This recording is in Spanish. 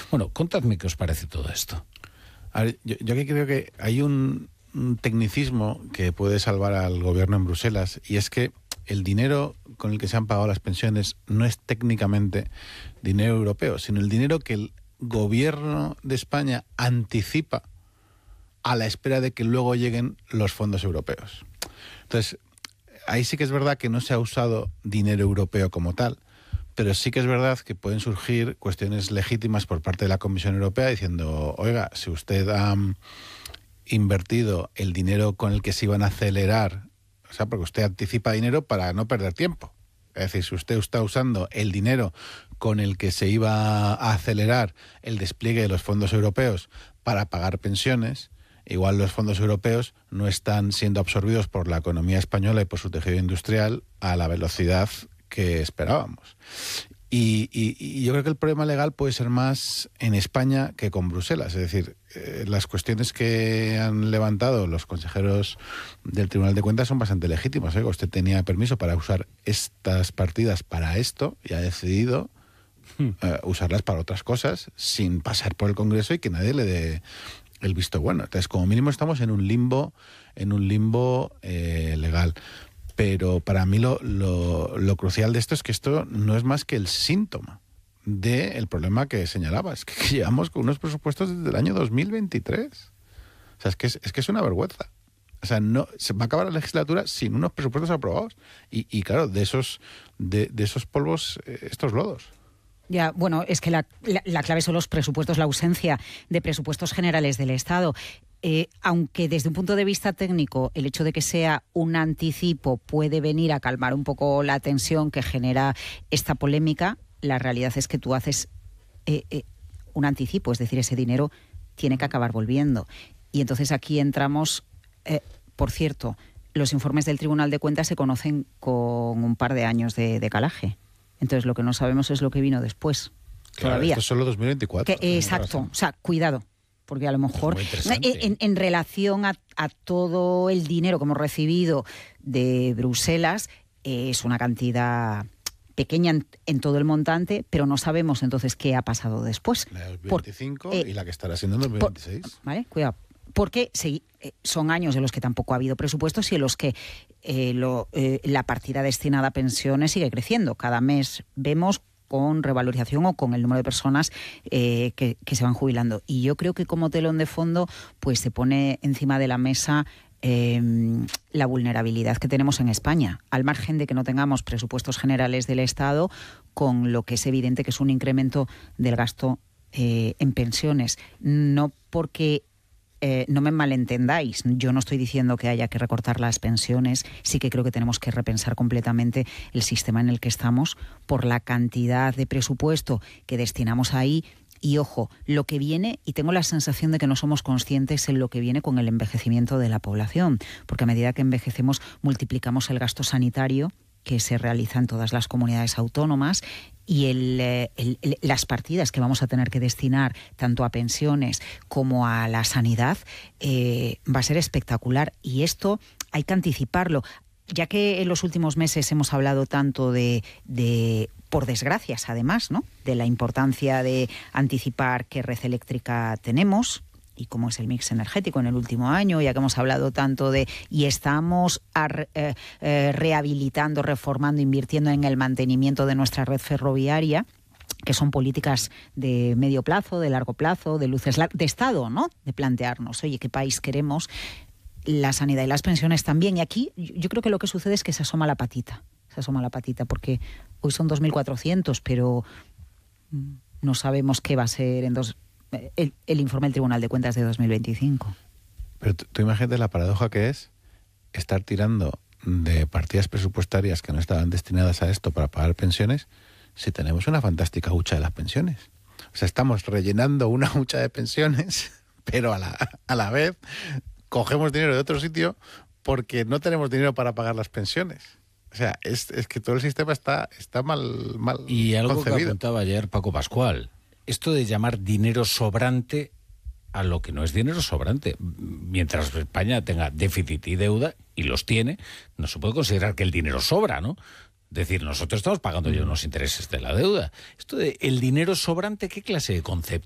Bueno, contadme qué os parece todo esto. A ver, yo aquí creo que hay un tecnicismo que puede salvar al gobierno en Bruselas, y es que el dinero con el que se han pagado las pensiones no es técnicamente dinero europeo, sino el dinero que el gobierno de España anticipa a la espera de que luego lleguen los fondos europeos. Entonces, ahí sí que es verdad que no se ha usado dinero europeo como tal, pero sí que es verdad que pueden surgir cuestiones legítimas por parte de la Comisión Europea diciendo, oiga, si usted ha invertido el dinero con el que se iban a acelerar, o sea, porque usted anticipa dinero para no perder tiempo. Es decir, si usted está usando el dinero con el que se iba a acelerar el despliegue de los fondos europeos para pagar pensiones, igual los fondos europeos no están siendo absorbidos por la economía española y por su tejido industrial a la velocidad que esperábamos. Y yo creo que el problema legal puede ser más en España que con Bruselas. Es decir, las cuestiones que han levantado los consejeros del Tribunal de Cuentas son bastante legítimas. Usted tenía permiso para usar estas partidas para esto y ha decidido usarlas para otras cosas sin pasar por el Congreso y que nadie le dé el visto bueno. Entonces, como mínimo estamos en un limbo legal. Pero para mí lo crucial de esto es que esto no es más que el síntoma del problema que señalabas, que llevamos con unos presupuestos desde el año 2023. O sea, es que es una vergüenza. O sea, no se va a acabar la legislatura sin unos presupuestos aprobados. Y claro, de esos polvos, estos lodos. Ya, bueno, es que la clave son los presupuestos, la ausencia de presupuestos generales del Estado. Aunque desde un punto de vista técnico el hecho de que sea un anticipo puede venir a calmar un poco la tensión que genera esta polémica, la realidad es que tú haces un anticipo, es decir, ese dinero tiene que acabar volviendo. Y entonces aquí entramos, por cierto, los informes del Tribunal de Cuentas se conocen con un par de años de decalaje. Entonces lo que no sabemos es lo que vino después. Claro, todavía. Esto es solo 2024. Exacto, o sea, cuidado. Porque a lo mejor en relación a todo el dinero que hemos recibido de Bruselas es una cantidad pequeña en todo el montante, pero no sabemos entonces qué ha pasado después. La de 2025 y la que estará siendo en 2026. Vale, cuidado. Porque son años en los que tampoco ha habido presupuestos y en los que la partida destinada a pensiones sigue creciendo. Cada mes vemos con revalorización o con el número de personas que se van jubilando. Y yo creo que como telón de fondo pues se pone encima de la mesa la vulnerabilidad que tenemos en España, al margen de que no tengamos presupuestos generales del Estado, con lo que es evidente que es un incremento del gasto en pensiones. No porque... no me malentendáis, yo no estoy diciendo que haya que recortar las pensiones, sí que creo que tenemos que repensar completamente el sistema en el que estamos por la cantidad de presupuesto que destinamos ahí. Y ojo, lo que viene, y tengo la sensación de que no somos conscientes en lo que viene con el envejecimiento de la población, porque a medida que envejecemos multiplicamos el gasto sanitario que se realiza en todas las comunidades autónomas y las partidas que vamos a tener que destinar tanto a pensiones como a la sanidad va a ser espectacular. Y esto hay que anticiparlo. Ya que en los últimos meses hemos hablado tanto de por desgracias además, ¿no?, de la importancia de anticipar qué red eléctrica tenemos y cómo es el mix energético en el último año, ya que hemos hablado tanto y estamos rehabilitando, reformando, invirtiendo en el mantenimiento de nuestra red ferroviaria, que son políticas de medio plazo, de largo plazo, de luces de Estado, ¿no?, de plantearnos, oye, ¿qué país queremos? La sanidad y las pensiones también. Y aquí yo creo que lo que sucede es que se asoma la patita, porque hoy son 2.400, pero no sabemos qué va a ser el informe del Tribunal de Cuentas de 2025. Pero tú imagínate la paradoja que es estar tirando de partidas presupuestarias que no estaban destinadas a esto para pagar pensiones si tenemos una fantástica hucha de las pensiones. O sea, estamos rellenando una hucha de pensiones, pero a la vez cogemos dinero de otro sitio porque no tenemos dinero para pagar las pensiones. O sea, es que todo el sistema está mal y algo concebido. Que apuntaba ayer Paco Pascual, esto de llamar dinero sobrante a lo que no es dinero sobrante. Mientras España tenga déficit y deuda, y los tiene, no se puede considerar que el dinero sobra, ¿no? Es decir, nosotros estamos pagando ya unos intereses de la deuda. Esto de el dinero sobrante, ¿qué clase de concepto